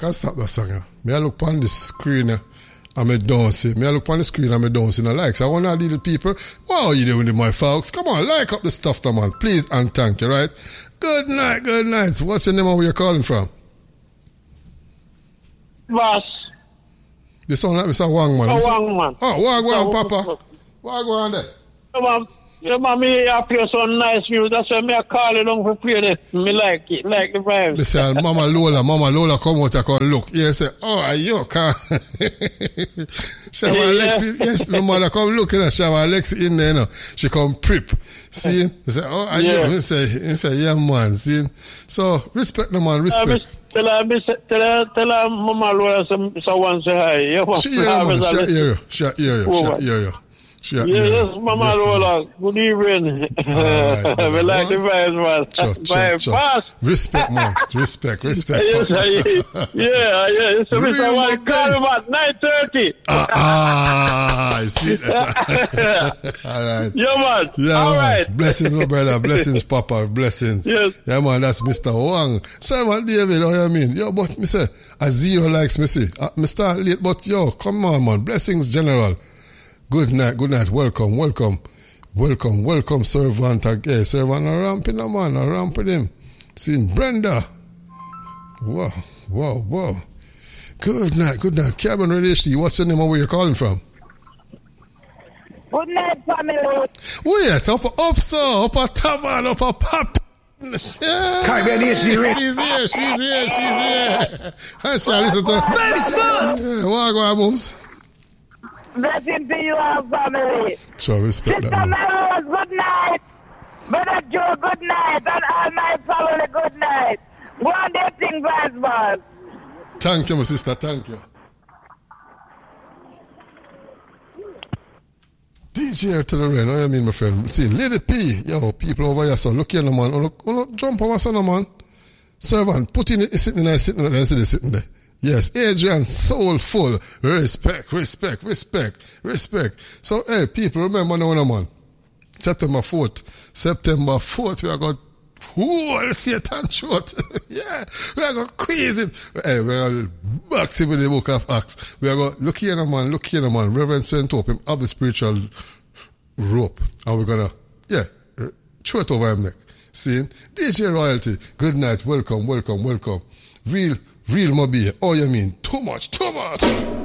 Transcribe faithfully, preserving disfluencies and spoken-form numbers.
can stop that song. Yeah. Me I look on the screen uh, and me don't see. Me I look on the screen and me don't see no likes. I want to little people. What are you doing with my folks? Come on, like up the stuff, though, man. Please and thank you, right? Good night, good night. What's your name and where you calling from? Boss. You sound like Mister Wang, man. Oh, Wang, man. Oh, Wang, Wang, Papa. Wang, Wang, there. Yeah, man. Yeah, man, me I play some nice music. That's why me I call it on for play this. Me like it, like the vibes. Listen, Mama Lola, Mama Lola come out and come look. Here say, oh, are you can Shava Yeah. Alexi, yes, my mother come look, you know, Shava Alexi in there, you know. She come prep. See? He say, oh, are Yeah. you? He say, he say, yeah, man. See? So, respect the man, Uh, respect. miss- Tell her, miss- tell her, tell her, Mama Lola, some, someone say hi. Yeah, man. She hear you, man. She hear you. She hear you. She Oh, hear you. She Yeah, hear you. yes, Mama Yes, man. Lola. Good evening. Alright, We like the vibes, man. Sure, sure, Vibe sure. fast. Respect, man. Respect, respect. Yes, I- yeah, yeah. It's a Real Mister One. man. Call him at nine thirty. Ah, ah, I see. That's all right. Yeah, man. Yeah, All man. right. Blessings, my brother. Blessings, Papa. Blessings. Yes. Yeah, man. That's Mister Wang. Servant David, how you mean? Yo, but me say, a zero likes me see. Uh, me start late, but yo, come on, man. Blessings, General. Good night, good night. Welcome, welcome. Welcome, welcome, Servant. Okay, Servant, a ramp in a man. A ramp with him. Seeing Brenda. Wow, wow, wow. Good night, good night. Cabin Radio H D, what's your name and where you calling from? Good night, family. Wait, up, up, sir, up a tavern, up a pop. Yeah. Caribbean H D Radio. She's here, she's here, she's here. I shall listen to Baby Spurs. yeah, what go on, mums? Blessing to you all, family. Sure, respect Sister that, man. Melrose, good night. Brother Joe, good night. And all my family, good night. Go on their thing, guys, boss. Thank you, my sister, thank you. D J to the rain, what you mean, my friend? See, Lady P, yo, people over here, so look here, no, man. Oh, look, oh, look, jump over, son, no, man. Servant, put in it, sitting there, sitting there, see this sitting there. Yes, Adrian, soulful. Respect, respect, respect, respect. So, hey, people, remember now, no, man. September fourth. September fourth, we are going to whole Satan short. Yeah, we are going to quiz it. Hey, we are going to box him with the book of Acts. We are going to look here, no, man, look here, no, man. Reverend Saint Hope, him have the spiritual rope. And we're going to, yeah, throw it over him neck. See? D J Royalty, good night, welcome, welcome, welcome. Real, real Mobile. Oh, you mean too much, too much.